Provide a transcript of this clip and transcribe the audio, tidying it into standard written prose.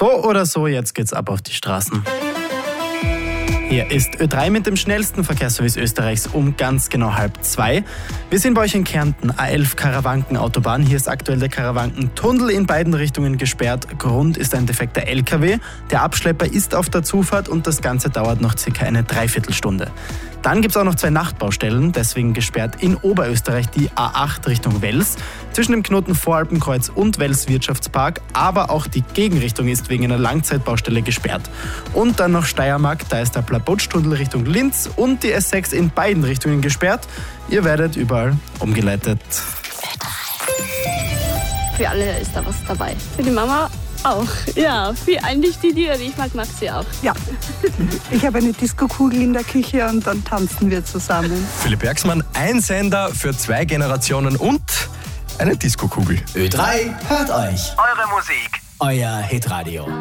So oder so, jetzt geht's ab auf die Straßen. Hier ist Ö3 mit dem schnellsten Verkehrsservice Österreichs um ganz genau 1:30. Wir sind bei euch in Kärnten, A11 Karawanken-Autobahn. Hier ist aktuell der Karawanken-Tunnel in beiden Richtungen gesperrt. Grund ist ein defekter LKW. Der Abschlepper ist auf der Zufahrt und das Ganze dauert noch circa eine Dreiviertelstunde. Dann gibt es auch noch 2 Nachtbaustellen, deswegen gesperrt in Oberösterreich die A8 Richtung Wels, zwischen dem Knoten Voralpenkreuz und Wels Wirtschaftspark, aber auch die Gegenrichtung ist wegen einer Langzeitbaustelle gesperrt. Und dann noch Steiermark, da ist der Plabotsch-Tunnel Richtung Linz und die S6 in beiden Richtungen gesperrt. Ihr werdet überall umgeleitet. Für alle ist da was dabei. Für die Mama auch. Ja, für eigentlich die ich mag sie auch. Ja, ich habe eine Diskokugel in der Küche und dann tanzen wir zusammen. Philipp Bergsmann, ein Sender für 2 Generationen und eine Diskokugel. Ö3 hört euch. Eure Musik. Euer Hitradio.